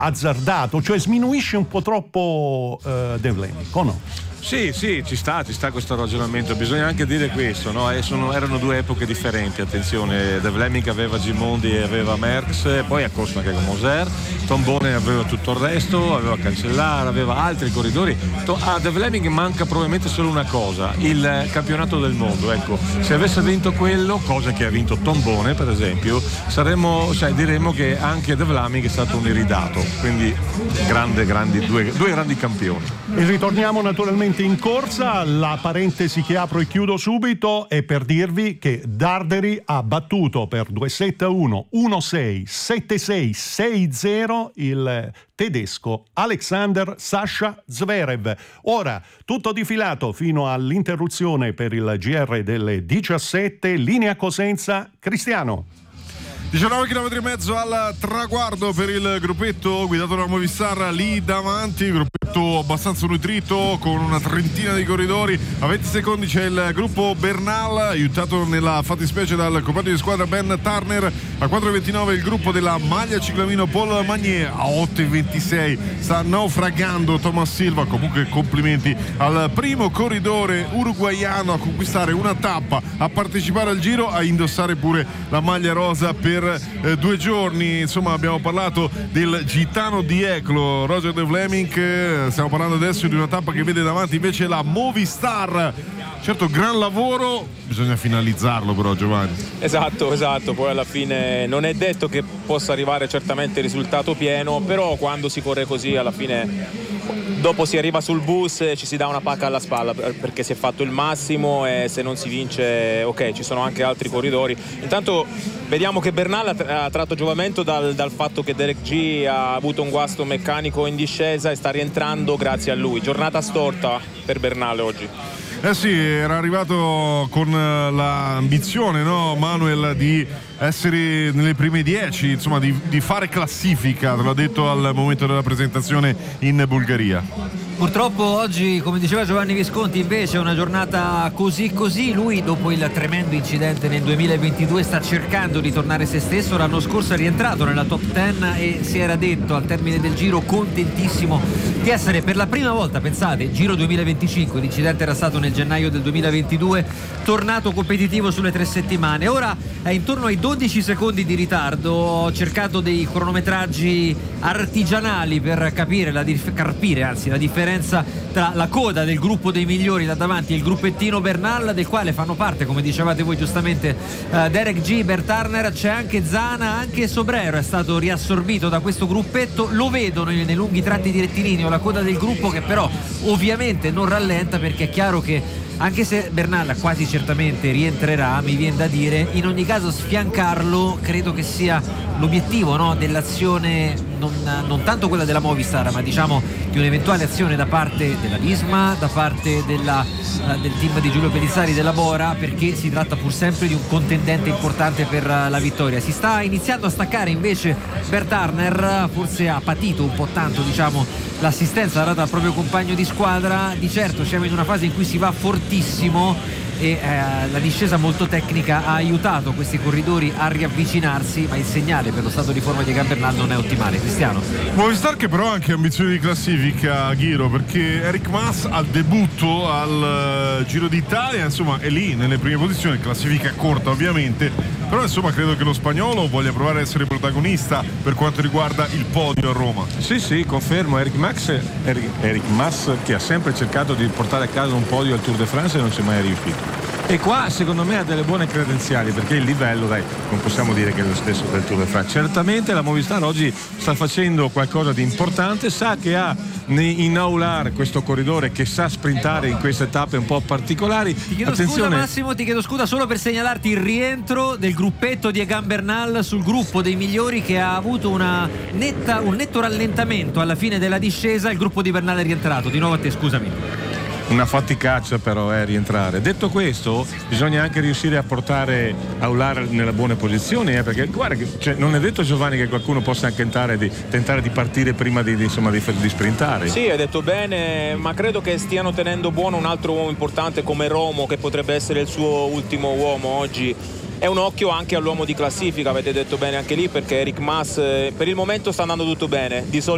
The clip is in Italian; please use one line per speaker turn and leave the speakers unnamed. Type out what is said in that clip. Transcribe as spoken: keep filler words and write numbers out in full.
azzardato, cioè sminuisce un po' troppo uh, Devlenic, o no?
Sì, sì, ci sta, ci sta questo ragionamento. Bisogna anche dire questo, no? E sono, erano due epoche differenti, attenzione. Devlenic aveva Gimondi e aveva Merckx, e poi ha corso anche con Moser. Tombone aveva tutto il resto, aveva Cancellara, aveva altri corridori. A Devlenic manca probabilmente solo una cosa, il campionato del mondo. Ecco, se avesse vinto quello, cosa che ha vinto Tombone per esempio, saremmo, cioè, diremmo che anche Devlenic è stato un iridato. Quindi grande, grandi, due, due grandi campioni.
E ritorniamo naturalmente in corsa. La parentesi che apro e chiudo subito è per dirvi che Darderi ha battuto per due sette uno uno sei sette sei sei zero il tedesco Alexander Sasha Zverev. Ora tutto difilato fino all'interruzione per il G R delle diciassette. Linea Cosenza, Cristiano.
diciannove chilometri e mezzo al traguardo per il gruppetto guidato da Movistar lì davanti, gruppetto abbastanza nutrito con una trentina di corridori. A venti secondi c'è il gruppo Bernal, aiutato nella fattispecie dal compagno di squadra Ben Turner. A quattro e ventinove il gruppo della maglia ciclamino Paul Magnier. A otto e ventisei sta naufragando Thomas Silva. Comunque complimenti al primo corridore uruguaiano a conquistare una tappa, a partecipare al giro, a indossare pure la maglia rosa per Eh, due giorni. Insomma, abbiamo parlato del gitano di Eclo, Roger Devlenic. Eh, stiamo parlando adesso di una tappa che vede davanti invece la Movistar. Certo, gran lavoro, bisogna finalizzarlo però, Giovanni.
Esatto, esatto, poi alla fine non è detto che possa arrivare certamente il risultato pieno, però quando si corre così alla fine dopo si arriva sul bus e ci si dà una pacca alla spalla perché si è fatto il massimo, e se non si vince, ok, ci sono anche altri corridori. Intanto vediamo che Bernal ha tratto giovamento dal, dal fatto che Derek G ha avuto un guasto meccanico in discesa e sta rientrando grazie a lui. Giornata storta per Bernal oggi.
Eh sì, era arrivato con l'ambizione, no, Manuel, di essere nelle prime dieci, insomma di, di fare classifica, te l'ho detto al momento della presentazione in Bulgaria.
Purtroppo oggi, come diceva Giovanni Visconti, invece è una giornata così così. Lui, dopo il tremendo incidente nel duemilaventidue, sta cercando di tornare se stesso. L'anno scorso è rientrato nella top dieci e si era detto al termine del giro contentissimo di essere per la prima volta, pensate, Giro duemilaventicinque, l'incidente era stato nel gennaio del duemilaventidue, tornato competitivo sulle tre settimane. Ora è intorno ai dodici secondi di ritardo. Ho cercato dei cronometraggi artigianali per capire la dif- carpire anzi la differenza tra la coda del gruppo dei migliori là davanti e il gruppettino Bernal, del quale fanno parte, come dicevate voi giustamente, uh, Derek G, Bert Turner, c'è anche Zana, anche Sobrero è stato riassorbito da questo gruppetto. Lo vedono nei lunghi tratti di rettilineo la coda del gruppo, che però ovviamente non rallenta, perché è chiaro che anche se Bernal quasi certamente rientrerà, mi viene da dire, in ogni caso sfiancarlo credo che sia l'obiettivo, no, dell'azione, non, non tanto quella della Movistar, ma diciamo di un'eventuale azione da parte della Visma, da parte della, uh, del team di Giulio Pellizzari della Bora, perché si tratta pur sempre di un contendente importante per uh, la vittoria. Si sta iniziando a staccare invece Bert Turner, forse ha patito un po' tanto, diciamo, l'assistenza data al proprio compagno di squadra. Di certo siamo in una fase in cui si va fortissimo e eh, la discesa molto tecnica ha aiutato questi corridori a riavvicinarsi, ma il segnale per lo stato di forma di Bernal non è ottimale. Cristiano.
Movistar che però ha anche ambizioni di classifica, Ghiro, perché Eric Mas al debutto al uh, Giro d'Italia, insomma, è lì nelle prime posizioni, classifica corta ovviamente, però insomma credo che lo spagnolo voglia provare a essere protagonista per quanto riguarda il podio a Roma.
Sì, sì, confermo. Eric Max, Eric, Eric Mas, che ha sempre cercato di portare a casa un podio al Tour de France e non c'è mai riuscito. E qua secondo me ha delle buone credenziali, perché il livello, dai, non possiamo dire che è lo stesso del Tour de France. Certamente la Movistar oggi sta facendo qualcosa di importante, sa che ha in Aular questo corridore che sa sprintare in queste tappe un po' particolari.
Ti chiedo
Attenzione.
scusa Massimo, ti chiedo scusa solo per segnalarti il rientro del gruppetto di Egan Bernal sul gruppo dei migliori, che ha avuto una netta, un netto rallentamento alla fine della discesa. Il gruppo di Bernal è rientrato. Di nuovo a te, scusami.
Una faticaccia però è rientrare. Detto questo, bisogna anche riuscire a portare Aular nelle buone posizioni, eh, perché guarda che, cioè, non è detto, Giovanni, che qualcuno possa anche tentare di, tentare di partire prima di, di, insomma, di, di sprintare.
Sì, hai detto bene, ma credo che stiano tenendo buono un altro uomo importante come Romo, che potrebbe essere il suo ultimo uomo oggi. È un occhio anche all'uomo di classifica, avete detto bene anche lì, perché Eric Mas per il momento sta andando tutto bene. Di solito